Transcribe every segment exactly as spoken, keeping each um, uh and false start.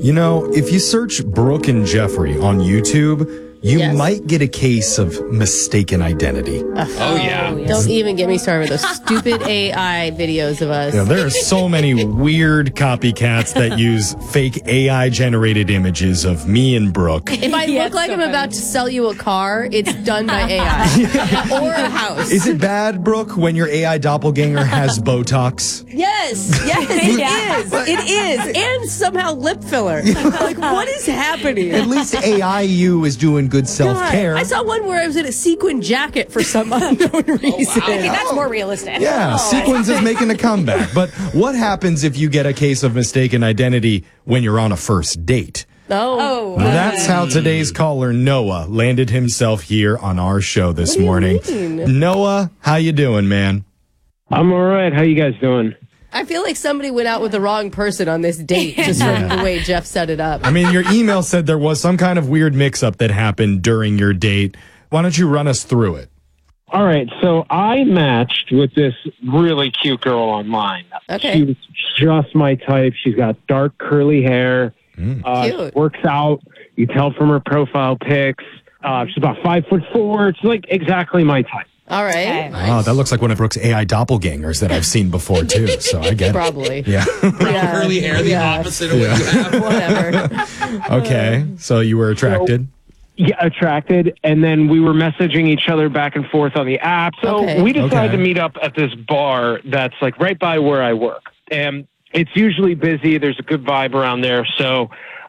You know, if you search Brooke and Jeffrey on YouTube, you Yes. might get a case of mistaken identity. Uh, Oh, yeah. Don't even get me started with those stupid A I videos of us. Yeah, there are so many weird copycats that use fake A I-generated images of me and Brooke. If I Yeah, look it's like so I'm funny. about to sell you a car, it's done by A I. Or a house. Is it bad, Brooke, when your A I doppelganger has Botox? Yes, yes, it Yeah. is. It is. And somehow lip filler. Like, what is happening? At least A I U is doing good self-care. God, I saw one where I was in a sequin jacket for some unknown reason. Okay, that's more realistic. Yeah, Sequins is making a comeback. But what happens if you get a case of mistaken identity when you're on a first date? Oh. Oh. That's how today's caller, Noah, landed himself here on our show this What do you morning. mean? Noah, how you doing, man? I'm all right. How you guys doing? I feel like somebody went out with the wrong person on this date just from the way Jeff set it up. I mean, your email said there was some kind of weird mix-up that happened during your date. Why don't you run us through it? All right. So I matched with this really cute girl online. Okay. She was just my type. She's got dark curly hair. Uh, Cute. she works out. You tell from her profile pics. Uh, she's about five foot four. It's like exactly my type. All right. Okay. Oh, that looks like one of Brooke's A I doppelgangers that I've seen before, too. So I get it. Probably. Yeah. Yeah. Curly hair, the Yeah. opposite of what you have. Whatever. Okay. So you were attracted? Yeah, attracted. And then we were messaging each other back and forth on the app. So Okay. we decided Okay. to meet up at this bar that's like right by where I work. And it's usually busy. There's a good vibe around there. So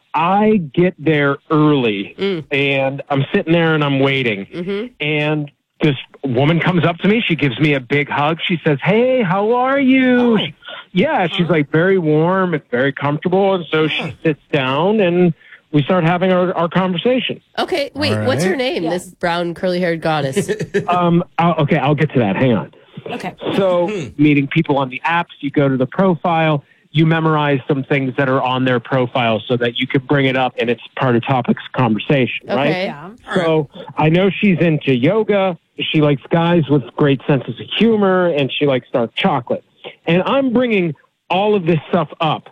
I get there early and I'm sitting there and I'm waiting. And this woman comes up to me. She gives me a big hug. She says, "Hey, how are you?" She- yeah, she's like very warm and very comfortable. And so she sits down and we start having our, our conversation. Okay, wait, All what's her right. name? This brown curly haired goddess. Um, I'll, okay, I'll get to that. Hang on. Okay. So meeting people on the apps, you go to the profile, you memorize some things that are on their profile so that you can bring it up and it's part of topics of conversation, right? Okay. Yeah. So I know she's into yoga. She likes guys with great senses of humor, and she likes dark chocolate. And I'm bringing all of this stuff up,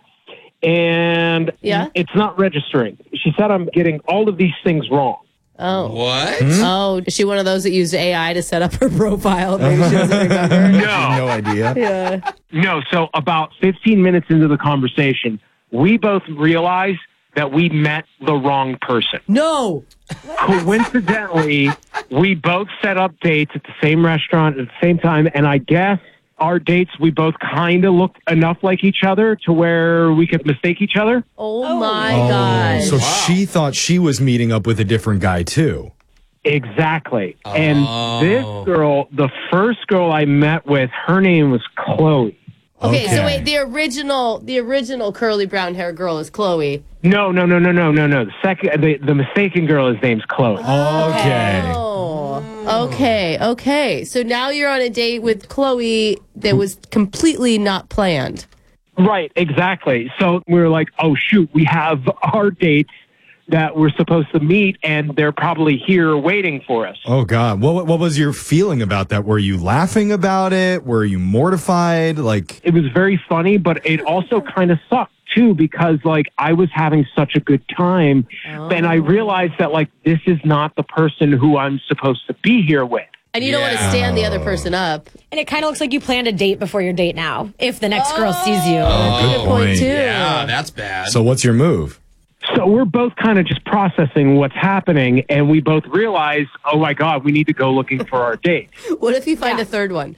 and Yeah? it's not registering. She said I'm getting all of these things wrong. Oh. What? Oh, is she one of those that used A I to set up her profile? Maybe she doesn't remember. No, No idea. Yeah. no. So about fifteen minutes into the conversation, we both realized that we met the wrong person. No. Coincidentally, we both set up dates at the same restaurant at the same time, and I guess our dates, we both kind of looked enough like each other to where we could mistake each other. Oh, my Oh, God. so she thought she was meeting up with a different guy, too. Exactly. And Oh. this girl, the first girl I met with, her name was Chloe. Okay, so Okay. wait, the original, the original curly brown hair girl is Chloe. No, no, no, no, no, no, no. The second, the, the mistaken girl, his name's Chloe. Okay. Oh, okay, okay. So now you're on a date with Chloe that was completely not planned. Right, exactly. So we were like, oh, shoot, we have our dates that we're supposed to meet, and they're probably here waiting for us. Oh, God. What, what was your feeling about that? Were you laughing about it? Were you mortified? Like, It was very funny, but it also kind of sucked too, because like I was having such a good time, and I realized that like this is not the person who I'm supposed to be here with. And you don't want to Yeah. stand the other person up. And it kind of looks like you planned a date before your date now, if the next girl sees you. Oh, good point. too. Yeah, that's bad. so what's your move? So we're both kind of just processing what's happening, and we both realize, oh my God, we need to go looking for our date. What if you find Yeah. a third one?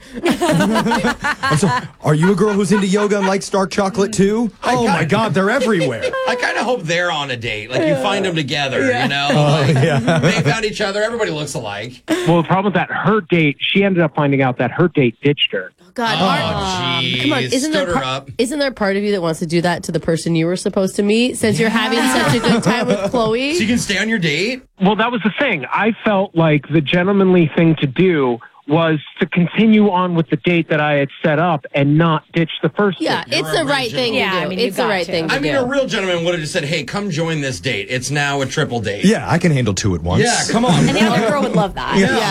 I'm sorry, are you a girl who's into yoga and likes dark chocolate, too? Oh, my God, they're everywhere. I kind of hope they're on a date. Like, you find them together, you know? Oh, Like, yeah. they found each other. Everybody looks alike. Well, the problem with that, her date, she ended up finding out that her date ditched her. God, Oh, aren't- jeez. come on! Isn't there Stood her par- up. isn't there part of you that wants to do that to the person you were supposed to meet? Since you're having such a good time with Chloe. So you can stay on your date? Well, that was the thing. I felt like the gentlemanly thing to do was to continue on with the date that I had set up and not ditch the first Yeah, date. it's the right thing to Yeah, do. I mean, you it's the got right to. thing to I mean, do. a real gentleman would have just said, hey, come join this date. It's now a triple date. Yeah, I can handle two at once. Yeah, come on. And the other girl would love that. Yeah.